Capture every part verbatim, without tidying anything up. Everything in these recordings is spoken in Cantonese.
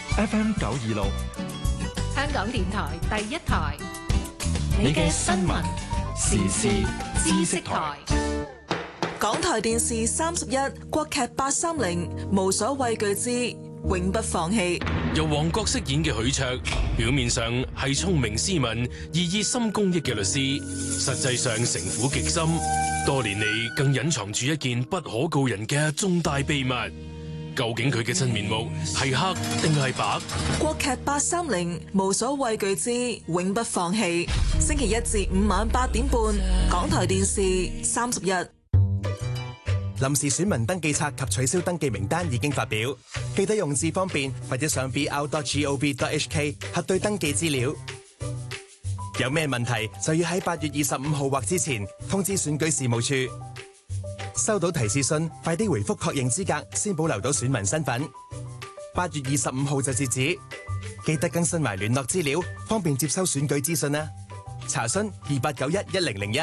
F M 九二六， 香港電台第一台， 你嘅新聞時事知識台。 港台電視三十一，國劇八三零，無所畏懼之永不放棄。 由王國飾演嘅許卓，表面上係聰明斯文而熱心公益嘅律師，實際上城府極深，多年嚟更隱藏住一件不可告人嘅重大秘密。究竟佢嘅真面目係黑定係白？ 國劇八三零，無所畏懼之永不放棄。星期一至五晚八點半，港台電視三十一。 臨時選民登記冊及取消登記名單已經發表，記得用字方便或者上 b r dot gov dot h k 核對登記資料。有咩問題就要喺八月二十五號或之前通知選舉事務處。收到提示信，快啲回覆確認資格，先保留到選民身份。八月二十五號就截止，記得更新埋聯絡資料，方便接收選舉資訊啦。查詢二八九一一零零一。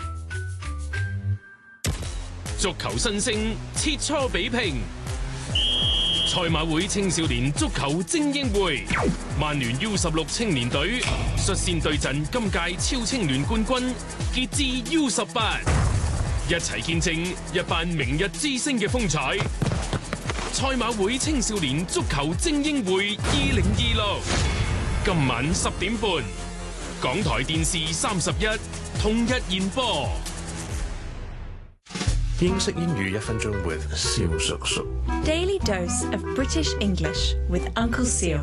足球新星切磋比拼，賽馬會青少年足球精英會，曼聯 U 十六青年隊率先對陣今屆超青聯冠軍傑志 U 十八，一齊見證一班明日之星嘅風采。賽馬會青少年足球精英會二零二六，今晚十點半，港台電視三十一同日延播。 英式英語一分鐘 with 蕭叔叔。 Daily dose of British English with Uncle Seal。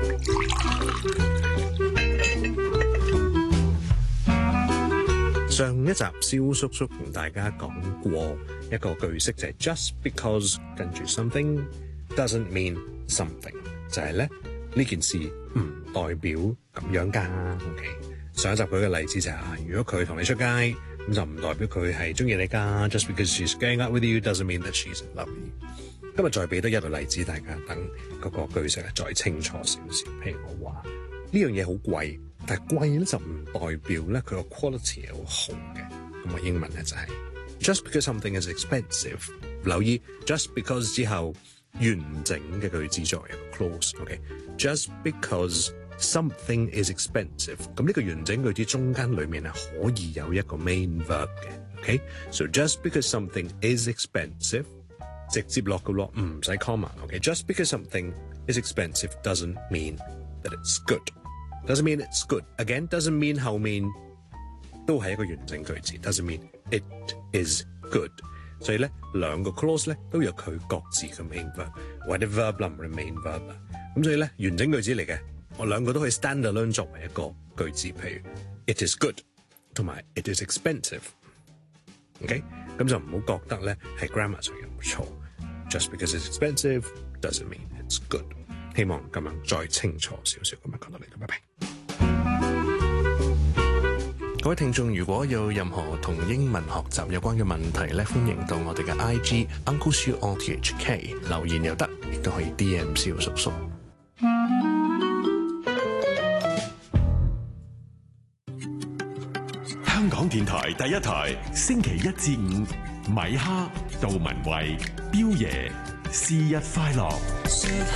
上一集蕭叔叔同大家講過一個句式，就係 just because 跟住 something doesn't mean something， 就係咧呢件事唔代表咁樣噶。OK， 上一集舉嘅例子就係、是、如果佢同你出街，咁就唔代表佢係中意你噶。Just because she's going out with you doesn't mean that she's in love with you。今日再俾多一個例子，大家等嗰個句式再清楚少少。譬如我話呢樣嘢好貴，但係貴咧就唔代表咧佢個 quality 係好好嘅。咁啊英文咧就係、是、just because something is expensive。留意 just because 之後完整嘅句子作為一個 clause。OK，just because something is expensive， 咁呢個完整句子中間裏面係可以有一個 main verb 嘅。OK，so just because something is expensive， 直接落個落唔使 comma。OK，just because something is expensive doesn't mean that it's good。Doesn't mean it's good. Again, doesn't mean 後面都係一個完整句子。Doesn't mean it is good。所以咧兩個 clause 咧都有佢各自嘅 main verb， 或者 verb 啦，唔係 main verb 啦。咁所以咧完整句子嚟嘅，我兩個都可以 stand alone 作為一個句子。譬如 it is good 同埋 it is expensive。OK， 咁就唔好覺得咧係 grammar 上有錯。Just because it's expensive doesn't mean it's good。希望咁樣再清楚少少咁樣講到嚟，拜拜。 各位聽眾，如果有任何同英文學習有關嘅問題咧，歡迎到我哋嘅 I G Uncle Siu O T H K 留言又得，亦都可以 D M 蕭叔叔。 香港電台第一台，星期一至五，米哈、杜文慧、彪爺，是日快樂。